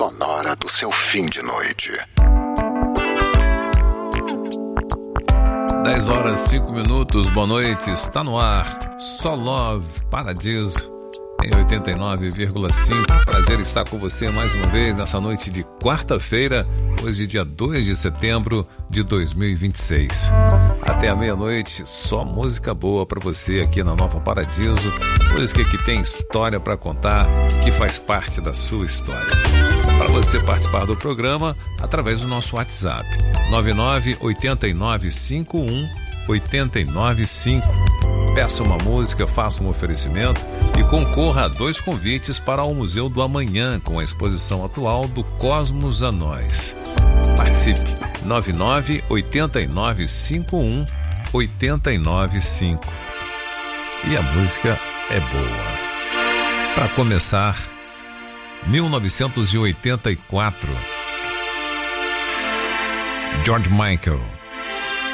sonora do seu fim de noite. 10h05, boa noite, está no ar, Só Love, Paradiso, em 89,5, prazer estar com você mais uma vez nessa noite de quarta-feira, hoje dia 2 de setembro de 2026. Até a meia-noite, só música boa para você aqui na Nova Paradiso, música que tem história para contar, que faz parte da sua história. Para você participar do programa, através do nosso WhatsApp, 998951-895. Peça uma música, faça um oferecimento e concorra a 2 convites para o Museu do Amanhã, com a exposição atual do Cosmos a Nós. Participe, 998951-895. E a música é boa. Para começar, 1984, George Michael.